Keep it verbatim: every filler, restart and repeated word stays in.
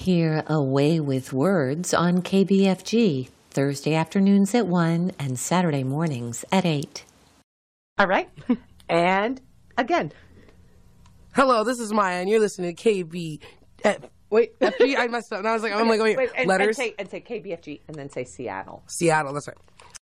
Hear A Way with Words on K B F G, Thursday afternoons at one and Saturday mornings at eight. All right. And again. Hello, this is Maya, and you're listening to K B. Uh, wait, F G? I messed up. And I was like, I'm like, wait, wait and, letters. And say, and say K B F G, and then say Seattle. Seattle, that's right.